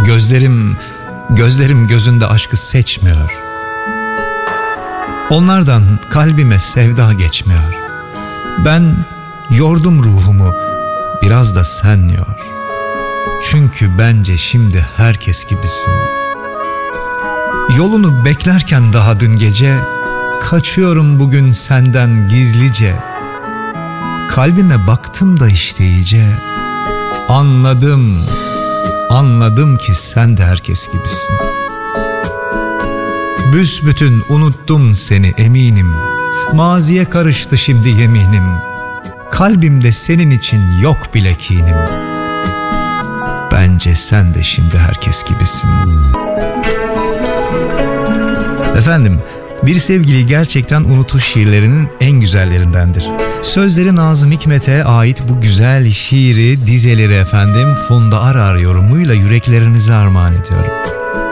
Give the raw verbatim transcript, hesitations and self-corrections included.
Gözlerim, gözlerim gözünde aşkı seçmiyor. Onlardan kalbime sevda geçmiyor. Ben yordum ruhumu, biraz da sen yor. Çünkü bence şimdi herkes gibisin. Yolunu beklerken daha dün gece, kaçıyorum bugün senden gizlice. Kalbime baktım da işte iyice, anladım, anladım ki sen de herkes gibisin. Büsbütün unuttum seni eminim, maziye karıştı şimdi yeminim. Kalbimde senin için yok bile kinim. Bence sen de şimdi herkes gibisin. Efendim, bir sevgili gerçekten unutuş şiirlerinin en güzellerindendir. Sözleri Nazım Hikmet'e ait bu güzel şiiri, dizeleri efendim Funda Arar yorumuyla yüreklerinize armağan ediyorum.